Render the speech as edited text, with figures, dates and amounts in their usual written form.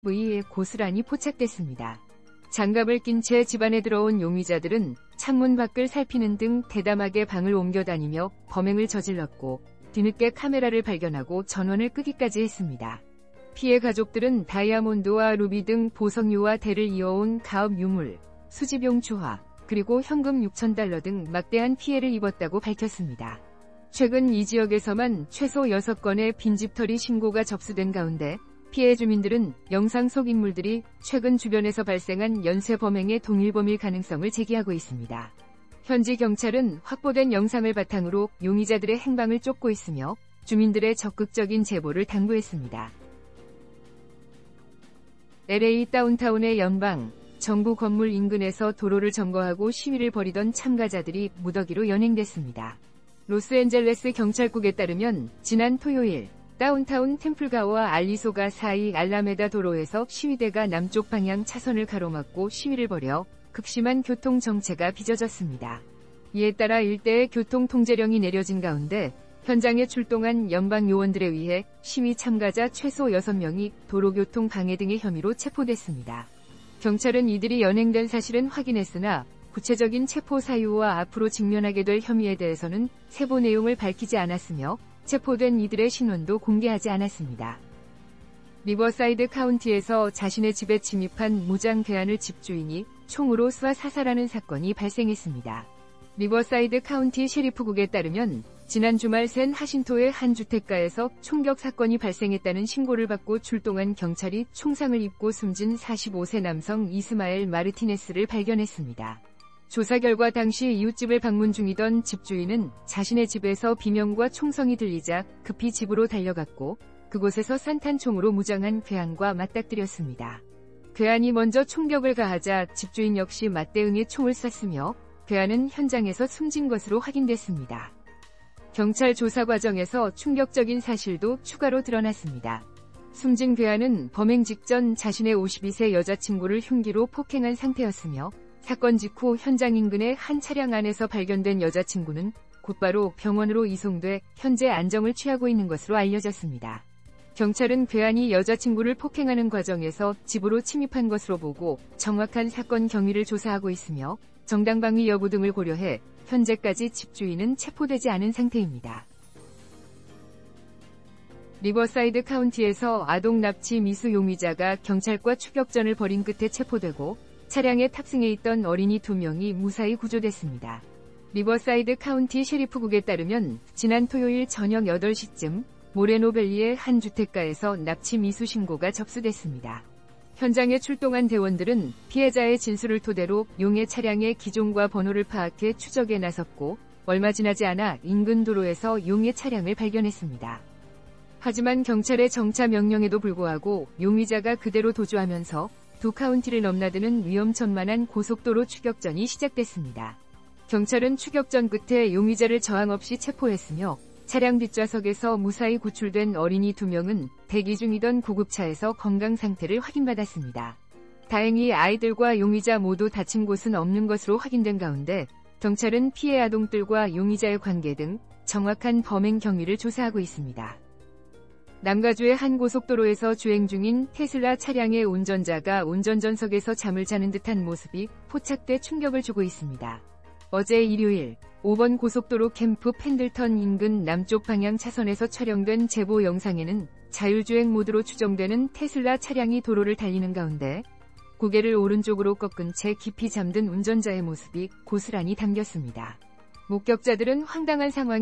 V에 고스란히 포착됐습니다. 장갑을 낀 채 집안에 들어온 용의자들은 창문 밖을 살피는 등 대담하게 방을 옮겨다니며 범행을 저질렀고 뒤늦게 카메라를 발견하고 전원을 끄기까지 했습니다. 피해 가족들은 다이아몬드와 루비 등 보석류와 대를 이어온 가업 유물, 수집용 주화, 그리고 현금 6,000달러 등 막대한 피해를 입었다고 밝혔습니다. 최근 이 지역에서만 최소 6건의 빈집털이 신고가 접수된 가운데 피해 주민들은 영상 속 인물들이 최근 주변에서 발생한 연쇄 범행의 동일범일 가능성을 제기하고 있습니다. 현지 경찰은 확보된 영상을 바탕으로 용의자들의 행방을 쫓고 있으며 주민들의 적극적인 제보를 당부했습니다. LA 다운타운의 연방, 정부 건물 인근에서 도로를 점거하고 시위를 벌이던 참가자들이 무더기로 연행됐습니다. 로스앤젤레스 경찰국에 따르면 지난 토요일 다운타운 템플가와 알리소가 사이 알라메다 도로에서 시위대가 남쪽 방향 차선을 가로막고 시위를 벌여 극심한 교통 정체가 빚어졌습니다. 이에 따라 일대에 교통 통제령이 내려진 가운데 현장에 출동한 연방 요원들에 의해 시위 참가자 최소 6명이 도로교통 방해 등의 혐의로 체포됐습니다. 경찰은 이들이 연행된 사실은 확인했으나 구체적인 체포 사유와 앞으로 직면하게 될 혐의에 대해서는 세부 내용을 밝히지 않았으며 체포된 이들의 신원도 공개하지 않았습니다. 리버사이드 카운티에서 자신의 집에 침입한 무장 괴한을 집주인이 총으로 쏴 사살하는 사건이 발생했습니다. 리버사이드 카운티 셰리프국에 따르면 지난 주말 샌 하신토의 한 주택가에서 총격 사건이 발생했다는 신고를 받고 출동한 경찰이 총상을 입고 숨진 45세 남성 이스마엘 마르티네스를 발견했습니다. 조사 결과 당시 이웃집을 방문 중이던 집주인은 자신의 집에서 비명과 총성이 들리자 급히 집으로 달려갔고 그곳에서 산탄총으로 무장한 괴한과 맞닥뜨렸습니다. 괴한이 먼저 총격을 가하자 집주인 역시 맞대응해 총을 쐈으며 괴한은 현장에서 숨진 것으로 확인됐습니다. 경찰 조사 과정에서 충격적인 사실도 추가로 드러났습니다. 숨진 괴한은 범행 직전 자신의 52세 여자친구를 흉기로 폭행한 상태였으며 사건 직후 현장 인근의 한 차량 안에서 발견된 여자친구는 곧바로 병원으로 이송돼 현재 안정을 취하고 있는 것으로 알려졌습니다. 경찰은 괴한이 여자친구를 폭행하는 과정에서 집으로 침입한 것으로 보고 정확한 사건 경위를 조사하고 있으며 정당방위 여부 등을 고려해 현재까지 집주인은 체포되지 않은 상태입니다. 리버사이드 카운티에서 아동 납치 미수 용의자가 경찰과 추격전을 벌인 끝에 체포되고 차량에 탑승해 있던 어린이 2명이 무사히 구조됐습니다. 리버사이드 카운티 셰리프국에 따르면 지난 토요일 저녁 8시쯤 모레노밸리의 한 주택가에서 납치 미수 신고가 접수됐습니다. 현장에 출동한 대원들은 피해자의 진술을 토대로 용의 차량의 기종과 번호를 파악해 추적에 나섰고 얼마 지나지 않아 인근 도로에서 용의 차량을 발견했습니다. 하지만 경찰의 정차 명령에도 불구하고 용의자가 그대로 도주하면서 두 카운티를 넘나드는 위험천만한 고속도로 추격전이 시작됐습니다. 경찰은 추격전 끝에 용의자를 저항 없이 체포했으며 차량 뒷좌석에서 무사히 구출된 어린이 2명은 대기 중이던 구급차에서 건강 상태를 확인받았습니다. 다행히 아이들과 용의자 모두 다친 곳은 없는 것으로 확인된 가운데 경찰은 피해 아동들과 용의자의 관계 등 정확한 범행 경위를 조사하고 있습니다. 남가주의 한 고속도로에서 주행 중인 테슬라 차량의 운전자가 운전전석에서 잠을 자는 듯한 모습이 포착돼 충격을 주고 있습니다. 어제 일요일 5번 고속도로 캠프 펜들턴 인근 남쪽 방향 차선에서 촬영된 제보 영상에는 자율주행 모드로 추정되는 테슬라 차량이 도로를 달리는 가운데 고개를 오른쪽으로 꺾은 채 깊이 잠든 운전자의 모습이 고스란히 담겼습니다. 목격자들은 황당한 상황이